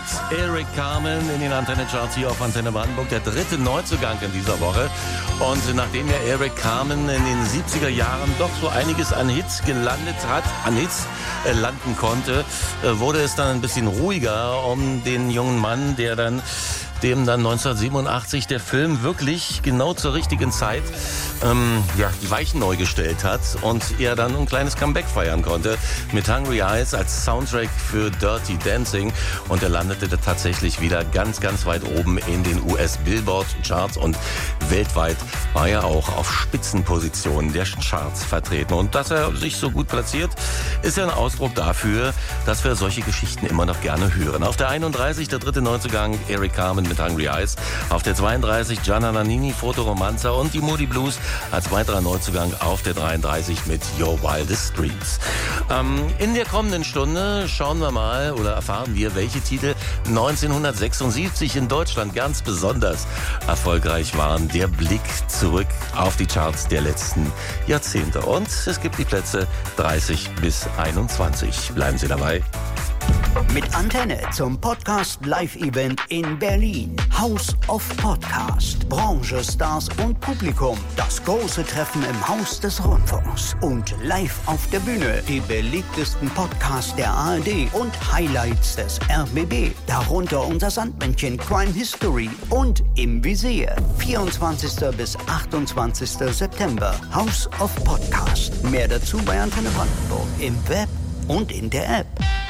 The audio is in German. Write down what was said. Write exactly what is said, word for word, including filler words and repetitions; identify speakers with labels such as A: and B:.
A: Eric Carmen in den Antenne-Charts hier auf Antenne Brandenburg. Der dritte Neuzugang in dieser Woche. Und nachdem ja Eric Carmen in den siebziger Jahren doch so einiges an Hits gelandet hat, an Hits äh, landen konnte, äh, wurde es dann ein bisschen ruhiger um den jungen Mann, der dann dem dann neunzehnhundertsiebenundachtzig der Film wirklich genau zur richtigen Zeit ähm, ja, die Weichen neu gestellt hat und er dann ein kleines Comeback feiern konnte mit Hungry Eyes als Soundtrack für Dirty Dancing, und er landete da tatsächlich wieder ganz, ganz weit oben in den U S Billboard Charts und weltweit war er auch auf Spitzenpositionen der Charts vertreten. Und dass er sich so gut platziert, ist ja ein Ausdruck dafür, dass wir solche Geschichten immer noch gerne hören. Auf der einunddreißig der dritte Neuzugang Eric Carmen mit Hungry Eyes. Auf der zweiunddreißig Gianna Nannini, Fotoromanza, und die Moody Blues als weiterer Neuzugang auf der dreiunddreißig mit Your Wildest Dreams. Ähm, in der kommenden Stunde schauen wir mal oder erfahren wir, welche Titel neunzehnhundertsechsundsiebzig in Deutschland ganz besonders erfolgreich waren. Der Blick zurück auf die Charts der letzten Jahrzehnte. Und es gibt die Plätze dreißig bis einundzwanzig. Bleiben Sie dabei.
B: Mit Antenne zum Podcast Live-Event in Berlin. House of Podcast. Branche, Stars und Publikum. Das große Treffen im Haus des Rundfunks. Und live auf der Bühne die beliebtesten Podcasts der A R D und Highlights des R B B. Darunter unser Sandmännchen Crime History und Im Visier. vierundzwanzigsten bis achtundzwanzigsten September. House of Podcast. Mehr dazu bei Antenne Brandenburg im Web und in der App.